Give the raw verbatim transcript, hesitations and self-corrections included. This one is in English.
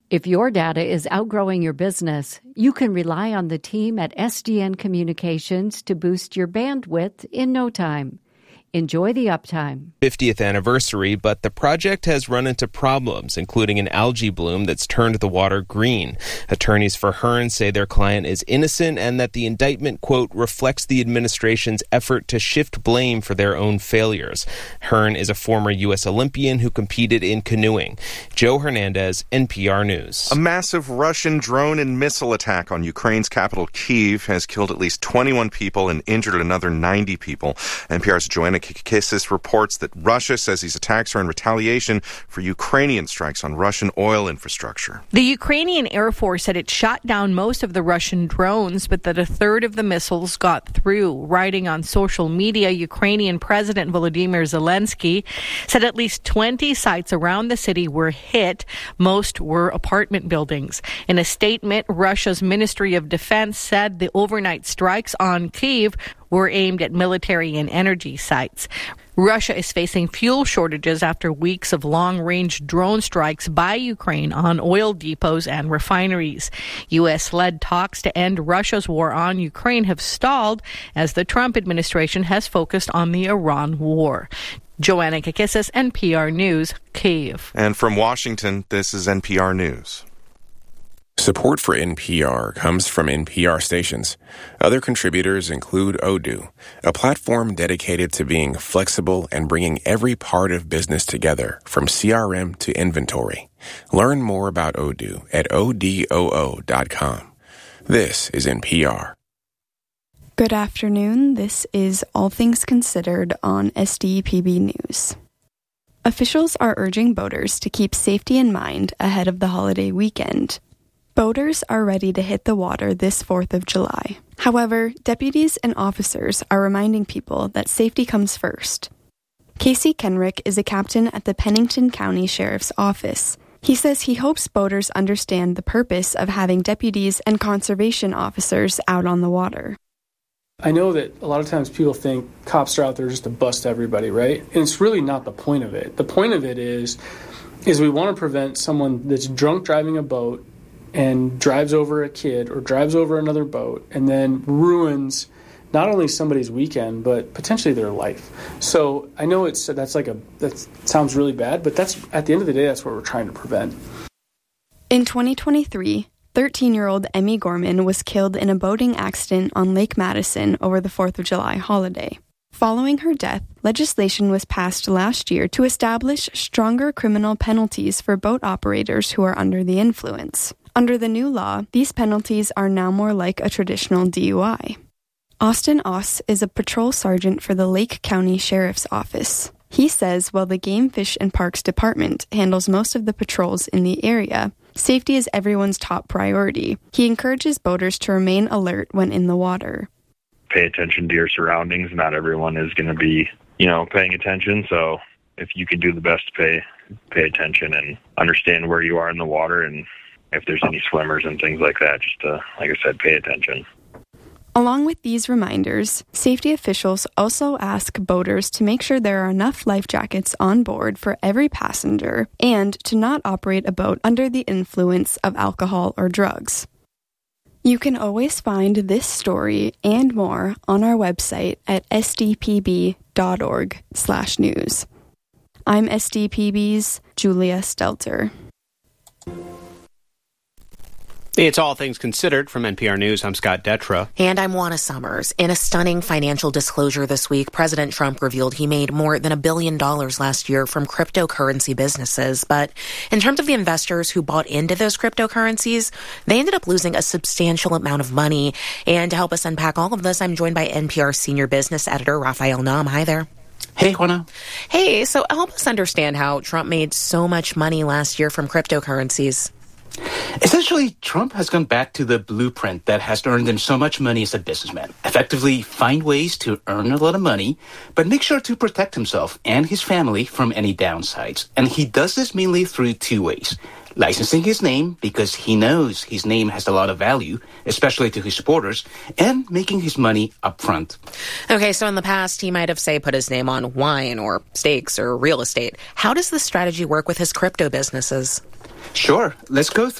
If your data is outgrowing your business, you can rely on the team at S D N Communications to boost your bandwidth in no time. Enjoy the uptime. fiftieth anniversary, but the project has run into problems, including an algae bloom that's turned the water green. Attorneys for Hearn say their client is innocent and that the indictment, quote, reflects the administration's effort to shift blame for their own failures. Hearn is a former U S Olympian who competed in canoeing. Joe Hernandez, N P R News. A massive Russian drone and missile attack on Ukraine's capital, Kyiv, has killed at least twenty-one people and injured another ninety people. N P R's Joanna Kikakis reports that Russia says these attacks are in retaliation for Ukrainian strikes on Russian oil infrastructure. The Ukrainian Air Force said it shot down most of the Russian drones, but that a third of the missiles got through. Writing on social media, Ukrainian President Volodymyr Zelensky said at least twenty sites around the city were hit. Most were apartment buildings. In a statement, Russia's Ministry of Defense said the overnight strikes on Kyiv were aimed at military and energy sites. Russia is facing fuel shortages after weeks of long-range drone strikes by Ukraine on oil depots and refineries. U S-led talks to end Russia's war on Ukraine have stalled as the Trump administration has focused on the Iran war. Joanna Kikakis, N P R News, Kyiv. And from Washington, this is N P R News. Support for N P R comes from N P R stations. Other contributors include Odoo, a platform dedicated to being flexible and bringing every part of business together, from C R M to inventory. Learn more about Odoo at odoo dot com. This is N P R. Good afternoon. This is All Things Considered on S D P B News. Officials are urging boaters to keep safety in mind ahead of the holiday weekend. Boaters are ready to hit the water this fourth of July. However, deputies and officers are reminding people that safety comes first. Casey Kenrick is a captain at the Pennington County Sheriff's Office. He says he hopes boaters understand the purpose of having deputies and conservation officers out on the water. I know that a lot of times people think cops are out there just to bust everybody, right? And it's really not the point of it. The point of it is, is we want to prevent someone that's drunk driving a boat and drives over a kid or drives over another boat and then ruins not only somebody's weekend, but potentially their life. So I know it's that's like a that sounds really bad, but that's at the end of the day, that's what we're trying to prevent. In twenty twenty-three, thirteen-year-old Emmy Gorman was killed in a boating accident on Lake Madison over the fourth of July holiday. Following her death, legislation was passed last year to establish stronger criminal penalties for boat operators who are under the influence. Under the new law, these penalties are now more like a traditional D U I. Austin Oss is a patrol sergeant for the Lake County Sheriff's Office. He says while the Game, Fish, and Parks Department handles most of the patrols in the area, safety is everyone's top priority. He encourages boaters to remain alert when in the water. Pay attention to your surroundings. Not everyone is going to be, you know, paying attention. So if you can do the best to pay, pay attention and understand where you are in the water and if there's any swimmers and things like that, just to, like I said, pay attention. Along with these reminders, safety officials also ask boaters to make sure there are enough life jackets on board for every passenger and to not operate a boat under the influence of alcohol or drugs. You can always find this story and more on our website at s d p b dot org slash news. I'm S D P B's Julia Stelter. It's All Things Considered from N P R News. I'm Scott Detra. And I'm Juana Summers. In a stunning financial disclosure this week, President Trump revealed he made more than a billion dollars last year from cryptocurrency businesses. But in terms of the investors who bought into those cryptocurrencies, they ended up losing a substantial amount of money. And to help us unpack all of this, I'm joined by N P R senior business editor Raphael Naum. Hi there. Hey, Juana. Hey, so help us understand how Trump made so much money last year from cryptocurrencies. Essentially, Trump has gone back to the blueprint that has earned him so much money as a businessman. Effectively, find ways to earn a lot of money, but make sure to protect himself and his family from any downsides. And he does this mainly through two ways. Licensing his name, because he knows his name has a lot of value, especially to his supporters, and making his money up front. Okay, so in the past, he might have, say, put his name on wine or steaks or real estate. How does this strategy work with his crypto businesses? Sure. Let's go through